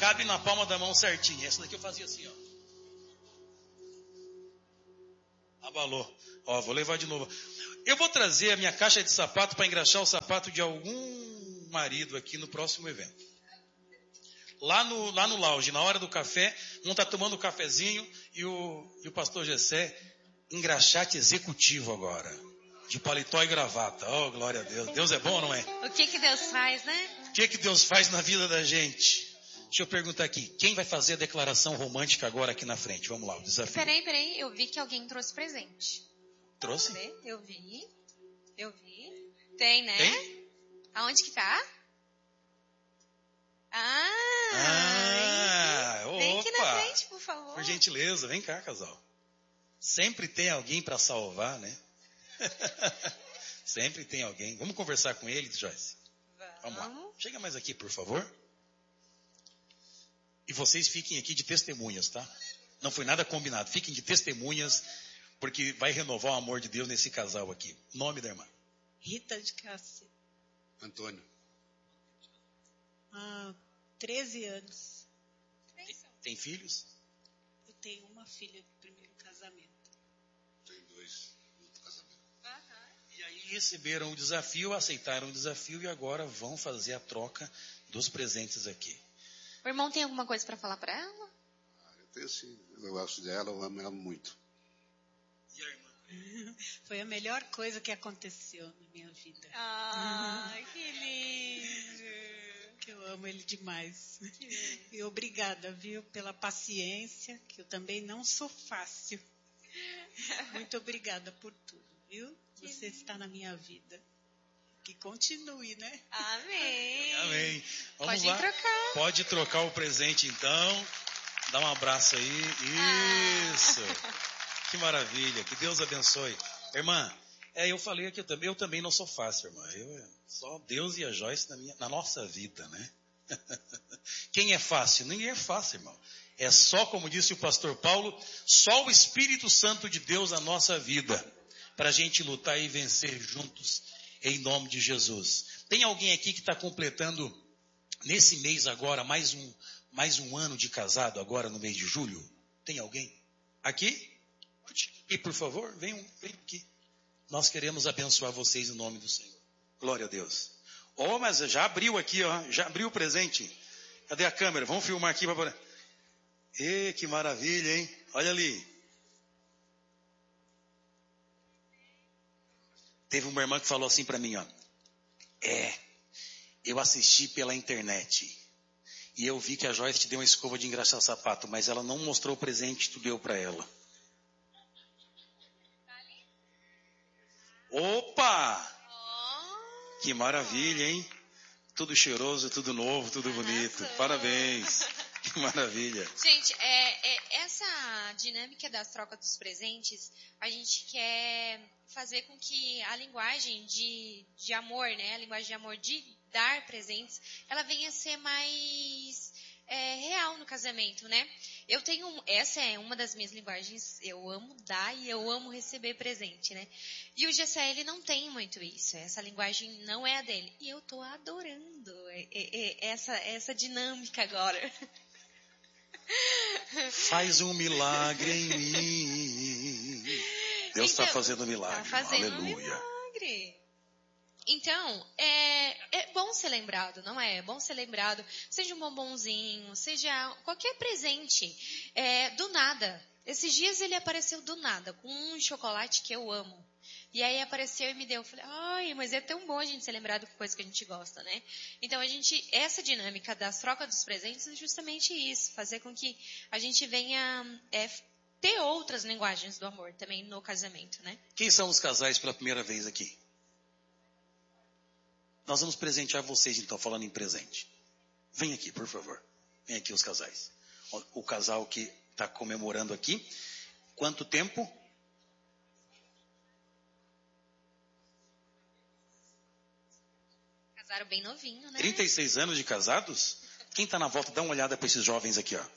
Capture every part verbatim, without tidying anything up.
cabe na palma da mão certinho. Essa daqui eu fazia assim, ó. Abalou. Ó, vou levar de novo. Eu vou trazer a minha caixa de sapato para engraxar o sapato de algum marido aqui no próximo evento. Lá no, lá no lounge, na hora do café, um está tomando um cafezinho e o, e o pastor Gessé, engraxate executivo agora. De paletó e gravata. Oh, glória a Deus. Deus é bom, não é? O que que Deus faz, né? O que que Deus faz na vida da gente? Deixa eu perguntar aqui. Quem vai fazer a declaração romântica agora aqui na frente? Vamos lá, o desafio. Peraí, peraí. Eu vi que alguém trouxe presente. Trouxe? Eu vi. Eu vi. Tem, né? Tem? Aonde que tá? Ah! Ah, opa. Vem aqui na frente, por favor. Por gentileza, vem cá, casal. Sempre tem alguém para salvar, né? Sempre tem alguém. Vamos conversar com ele, Joyce? Vamos. Vamos lá. Chega mais aqui, por favor. E vocês fiquem aqui de testemunhas, tá? Não foi nada combinado. Fiquem de testemunhas, porque vai renovar o amor de Deus nesse casal aqui. Nome da irmã? Rita de Cássia. Antônio. Há treze anos. Tem, tem filhos? Eu tenho uma filha do primeiro casamento. Tenho dois no outro casamento. E aí receberam o desafio, aceitaram o desafio e agora vão fazer a troca dos presentes aqui. O irmão tem alguma coisa para falar para ela? Ah, eu tenho sim. Eu gosto dela, eu amo ela muito. E a irmã? Foi a melhor coisa que aconteceu na minha vida. Ai, que lindo. Que eu amo ele demais. E obrigada, viu, pela paciência, que eu também não sou fácil. Muito obrigada por tudo, viu? Você está na minha vida. Que continue, né? Amém. Amém. Vamos Pode lá. trocar. Pode trocar o presente então. Dá um abraço aí. Isso. Que maravilha. Que Deus abençoe. Irmã, é, eu falei aqui, eu também, eu também não sou fácil, irmã. Eu, só Deus e a Joyce na, minha, na nossa vida, né? Quem é fácil? Ninguém é fácil, irmão. É só, como disse o pastor Paulo, só o Espírito Santo de Deus na nossa vida, para a gente lutar e vencer juntos, em nome de Jesus. Tem alguém aqui que está completando, nesse mês agora, mais um, mais um ano de casado, agora no mês de julho? Tem alguém? Aqui? E por favor, venham, venham aqui. Nós queremos abençoar vocês em nome do Senhor. Glória a Deus. Oh, mas já abriu aqui, ó. Já abriu o presente. Cadê a câmera? Vamos filmar aqui. Para... Ê, que maravilha, hein? Olha ali. Teve uma irmã que falou assim para mim, ó. É, eu assisti pela internet. E eu vi que a Joyce te deu uma escova de engraxar sapato, mas ela não mostrou o presente que tu deu para ela. Opa! Oh. Que maravilha, hein? Tudo cheiroso, tudo novo, tudo Arrasou. Bonito. Parabéns. Que maravilha. Gente, é, é, essa dinâmica das trocas dos presentes, a gente quer fazer com que a linguagem de, de amor, né? A linguagem de amor de dar presentes, ela venha a ser mais é, real no casamento, né? Eu tenho, essa é uma das minhas linguagens, eu amo dar e eu amo receber presente, né? E o Gessé, ele não tem muito isso, essa linguagem não é a dele. E eu tô adorando essa, essa dinâmica agora. Faz um milagre em mim. Deus está então, fazendo um milagre. Está fazendo Aleluia. um milagre. Então, é, é bom ser lembrado, não é? É bom ser lembrado, seja um bombonzinho, seja qualquer presente, é, do nada. Esses dias ele apareceu do nada, com um chocolate que eu amo. E aí apareceu e me deu, eu falei, ai, mas é tão bom a gente ser lembrado com coisa que a gente gosta, né? Então a gente, essa dinâmica das trocas dos presentes é justamente isso, fazer com que a gente venha é, ter outras linguagens do amor também no casamento, né? Quem são os casais pela primeira vez aqui? Nós vamos presentear vocês, então, falando em presente. Vem aqui, por favor. Vem aqui os casais. O, o casal que está comemorando aqui. Quanto tempo? Casaram bem novinho, né? trinta e seis anos de casados? Quem está na volta, dá uma olhada para esses jovens aqui, ó.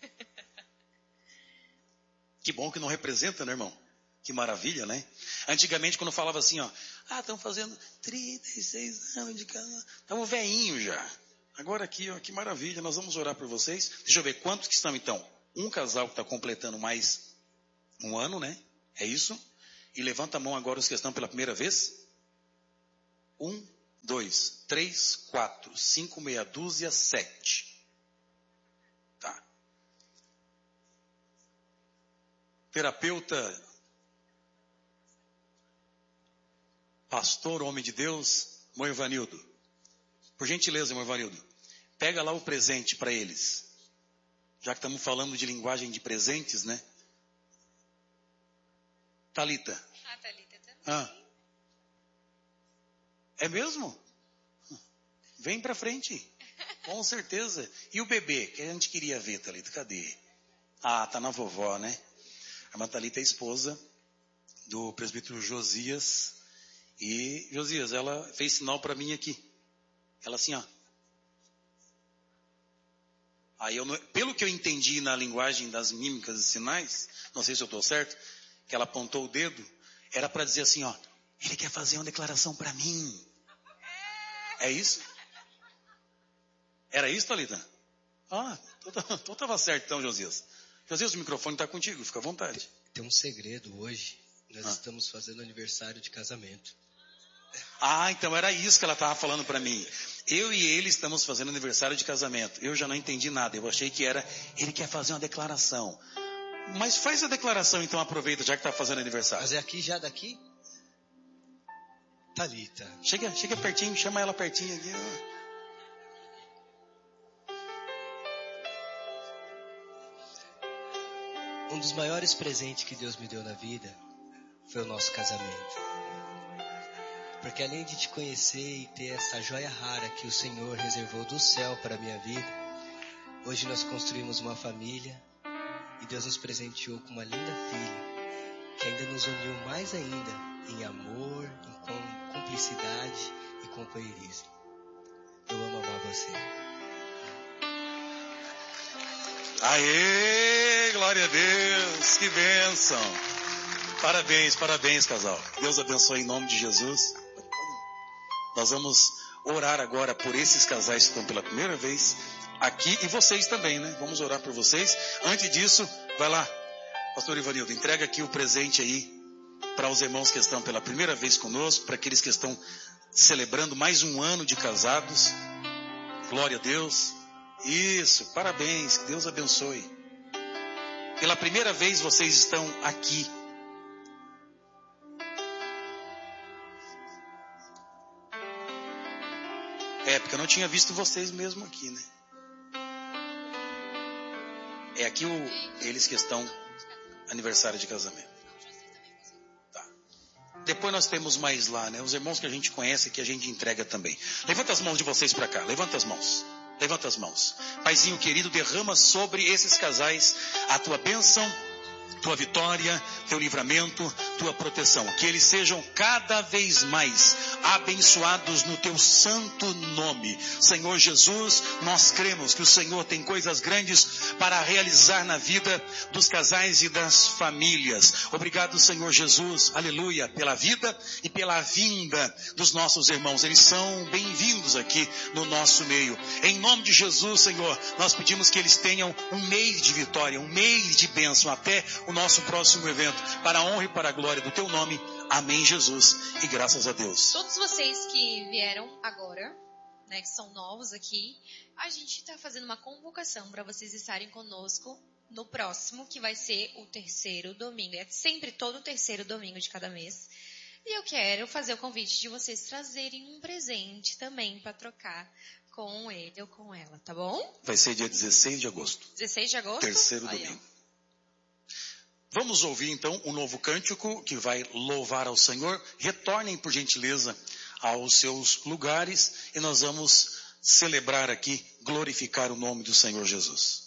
Que bom que não representa, né, irmão? Que maravilha, né? Antigamente, quando falava assim, ó, ah, estão fazendo trinta e seis anos de casado, estavam velhinhos já. Agora aqui, ó, que maravilha, nós vamos orar por vocês. Deixa eu ver, quantos que estão então? Um casal que está completando mais um ano, né? É isso? E levanta a mão agora os que estão pela primeira vez. Um, dois, três, quatro, cinco, meia dúzia, sete. Tá. Terapeuta, pastor, homem de Deus, irmão Ivanildo. Por gentileza, irmão Ivanildo, pega lá o presente para eles. Já que estamos falando de linguagem de presentes, né? Thalita. A Thalita também. Ah. É mesmo? Vem para frente. Com certeza. E o bebê, que a gente queria ver, Thalita, cadê? Ah, tá na vovó, né? A irmã Thalita é esposa do presbítero Josias. E, Josias, ela fez sinal para mim aqui. Ela assim, ó. Aí eu, pelo que eu entendi na linguagem das mímicas e sinais, não sei se eu estou certo, que ela apontou o dedo, era para dizer assim, ó, ele quer fazer uma declaração para mim. É isso? Era isso, Thalita? Ah, então estava certo então, Josias. Josias, o microfone está contigo, fica à vontade. Tem um segredo hoje, nós Ah. estamos fazendo aniversário de casamento. Ah, então era isso que ela estava falando para mim. Eu e ele estamos fazendo aniversário de casamento. Eu já não entendi nada. Eu achei que era, ele quer fazer uma declaração. Mas faz a declaração, então aproveita, já que está fazendo aniversário. Mas é aqui, já daqui? Thalita, Chega, chega pertinho, chama ela pertinho aqui. um dos maiores presentes que Deus me deu na vida foi o nosso casamento. Porque além de te conhecer e ter essa joia rara que o Senhor reservou do céu para a minha vida, hoje nós construímos uma família e Deus nos presenteou com uma linda filha que ainda nos uniu mais ainda em amor, em com- cumplicidade e companheirismo. Eu amo amar você. Aê, glória a Deus, que bênção. Parabéns, parabéns, casal. Deus abençoe em nome de Jesus. Nós vamos orar agora por esses casais que estão pela primeira vez aqui e vocês também, né? Vamos orar por vocês. Antes disso, vai lá, pastor Ivanildo, entrega aqui o presente aí para os irmãos que estão pela primeira vez conosco, para aqueles que estão celebrando mais um ano de casados. Glória a Deus. Isso, parabéns, que Deus abençoe. Pela primeira vez vocês estão aqui. É, porque eu não tinha visto vocês mesmo aqui, né? É aqui o, eles que estão aniversário de casamento. Tá. Depois nós temos mais lá, né? Os irmãos que a gente conhece, que a gente entrega também. Levanta as mãos de vocês para cá, levanta as mãos. Levanta as mãos. Paizinho querido, derrama sobre esses casais a tua bênção, tua vitória, teu livramento, tua proteção. Que eles sejam cada vez mais abençoados no teu santo nome. Senhor Jesus, nós cremos que o Senhor tem coisas grandes para realizar na vida dos casais e das famílias. Obrigado, Senhor Jesus, aleluia, pela vida e pela vinda dos nossos irmãos. Eles são bem-vindos aqui no nosso meio. Em nome de Jesus, Senhor, nós pedimos que eles tenham um mês de vitória, um mês de bênção até o nosso próximo evento, para a honra e para a glória do teu nome. Amém, Jesus, e graças a Deus. Todos vocês que vieram agora, né, que são novos aqui, a gente está fazendo uma convocação para vocês estarem conosco no próximo, que vai ser o terceiro domingo. É sempre todo o terceiro domingo de cada mês. E eu quero fazer o convite de vocês trazerem um presente também para trocar com ele ou com ela, tá bom? Vai ser dia dezesseis de agosto. dezesseis de agosto? Terceiro Aí, domingo. ó. Vamos ouvir então um novo cântico que vai louvar ao Senhor. Retornem por gentileza aos seus lugares e nós vamos celebrar aqui, glorificar o nome do Senhor Jesus.